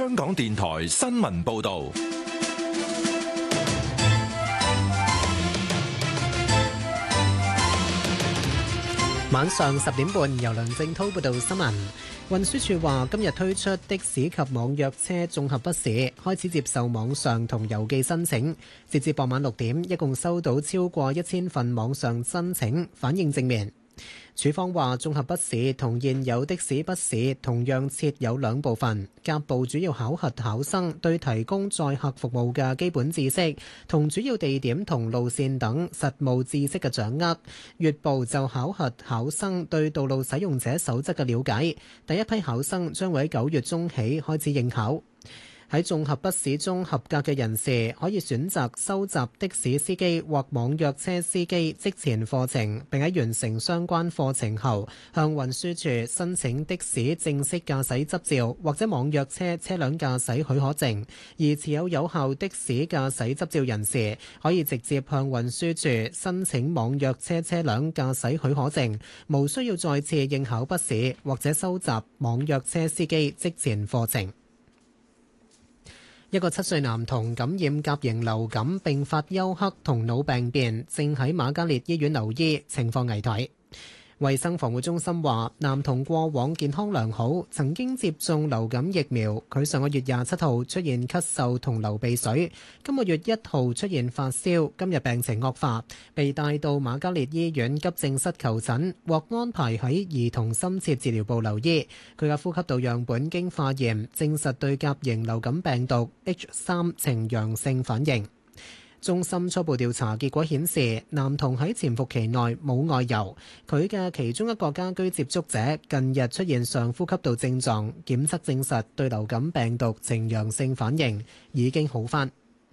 香港電台新聞報道。 晚上10點半，由梁正滔報道新聞。運輸署話，今日推出的士及網約車綜合筆試，開始接受網上同郵寄申請。截至傍晚6點，一共收到超過1000份網上申請，反應正面。署方話，綜合筆試同現有的士筆試同樣設有兩部分，甲部主要考核考生對提供載客服務嘅基本知識同主要地點同路線等實務知識嘅掌握，乙部就考核考生對道路使用者守則嘅了解。第一批考生將會喺9月中起開始應考。喺綜合筆試中合格嘅人士可以選擇修習的士司機或網約車司機職前課程，並喺完成相關課程後向運輸署申請的士正式駕駛執照或者網約車車輛駕駛許可證。而持有有效的士駕駛執照人士可以直接向運輸署申請網約車車輛駕駛許可證，無需要再次應考筆試或者修習網約車司機職前課程。一個7歲男童感染甲型流感並發休克同腦病變，正喺瑪嘉烈醫院留醫，情況危殆。衛生防護中心話，男童過往健康良好，曾經接種流感疫苗。佢上個月27號出現咳嗽同流鼻水，今個月1號出現發燒，今日病情惡化，被帶到瑪嘉烈醫院急症室求診，獲安排喺兒童深切治療部留醫。佢嘅呼吸道樣本經化驗，證實對甲型流感病毒 H3呈陽性反應。中心初步調查結果顯示，男童喺潛伏期內冇外遊，佢嘅其中一個家居接觸者近日出現上呼吸道症狀，檢測證實對流感病毒呈陽性反應，已經好返。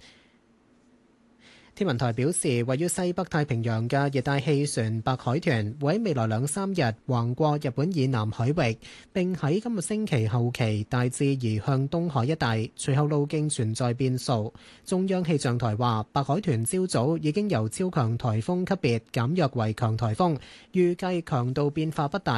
天文台表示，位於西北太平洋嘅熱帶氣旋白海豚會喺未來2-3日橫過日本以南海域，並喺今個星期後期大致移向東海一帶，隨後路徑存在變數。中央氣象台話，白海豚朝早已經由超強颱風級別減弱為強颱風，預計強度變化不大。